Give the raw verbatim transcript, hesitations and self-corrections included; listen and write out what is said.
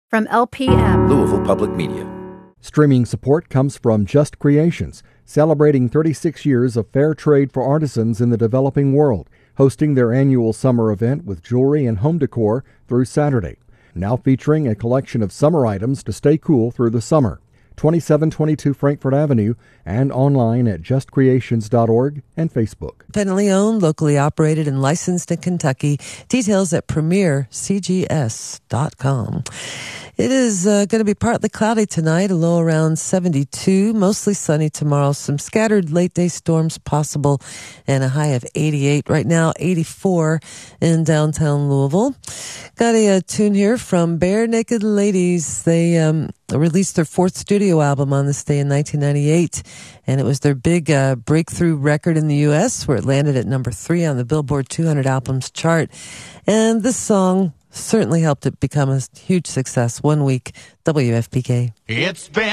From L P M, Louisville Public Media. Streaming support comes from Just Creations, celebrating thirty-six years of fair trade for artisans in the developing world, hosting their annual summer event with jewelry and home decor through Saturday. Now featuring a collection of summer items to stay cool through the summer. twenty-seven twenty-two Frankfort Avenue and online at just creations dot org and Facebook. Independently owned, locally operated, and licensed in Kentucky. Details at premier c g s dot com. It is uh, going to be partly cloudy tonight, a low around seventy-two, mostly sunny tomorrow. Some scattered late-day storms possible, and a high of eighty-eight. Right now, eighty-four in downtown Louisville. Got a, a tune here from Bare Naked Ladies. They um, released their fourth studio album on this day in nineteen ninety-eight, and it was their big uh, breakthrough record in the U S, where it landed at number three on the Billboard two hundred Albums chart. And this song certainly helped it become a huge success. One week, W F P K. It's been